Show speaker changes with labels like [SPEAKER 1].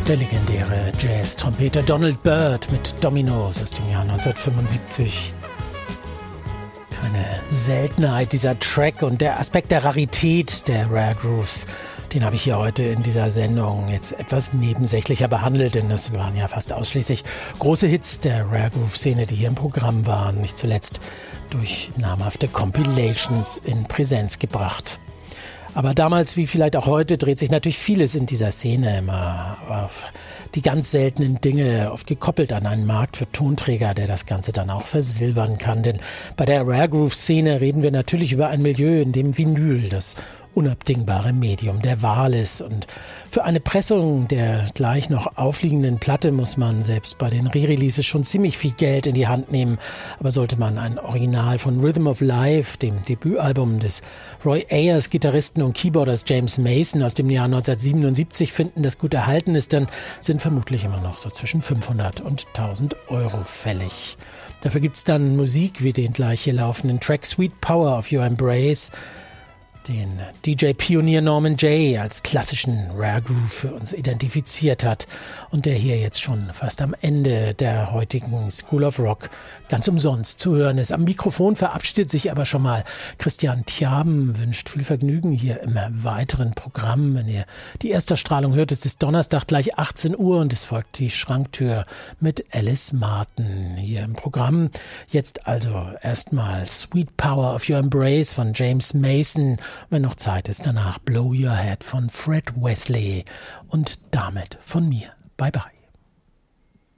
[SPEAKER 1] Der legendäre Jazz-Trompeter Donald Byrd mit Dominoes aus dem Jahr 1975. Keine Seltenheit, dieser Track und der Aspekt der Rarität der Rare Grooves, den habe ich hier heute in dieser Sendung jetzt etwas nebensächlicher behandelt, denn das waren ja fast ausschließlich große Hits der Rare Groove-Szene, die hier im Programm waren, nicht zuletzt durch namhafte Compilations in Präsenz gebracht. Aber damals, wie vielleicht auch heute, dreht sich natürlich vieles in dieser Szene immer auf die ganz seltenen Dinge, oft gekoppelt an einen Markt für Tonträger, der das Ganze dann auch versilbern kann. Denn bei der Rare Groove-Szene reden wir natürlich über ein Milieu, in dem Vinyl das unabdingbare Medium der Wahl ist. Und für eine Pressung der gleich noch aufliegenden Platte muss man selbst bei den Re-Releases schon ziemlich viel Geld in die Hand nehmen. Aber sollte man ein Original von Rhythm of Life, dem Debütalbum des Roy Ayers, Gitarristen und Keyboarders James Mason aus dem Jahr 1977 finden, das gut erhalten ist, dann sind vermutlich immer noch so zwischen 500 und 1000 Euro fällig. Dafür gibt's dann Musik wie den gleich hier laufenden Track Sweet Power of Your Embrace, den DJ-Pionier Norman Jay als klassischen Rare Groove für uns identifiziert hat und der hier jetzt schon fast am Ende der heutigen School of Rock ganz umsonst zu hören ist. Am Mikrofon verabschiedet sich aber schon mal Christian Thiaben, wünscht viel Vergnügen hier im weiteren Programm. Wenn ihr die Erstausstrahlung hört, ist es Donnerstag gleich 18 Uhr und es folgt die Schranktür mit Alice Martin hier im Programm. Jetzt also erstmal Sweet Power of Your Embrace von James Mason. Wenn noch Zeit ist, danach Blow Your Head von Fred Wesley und damit von mir. Bye bye.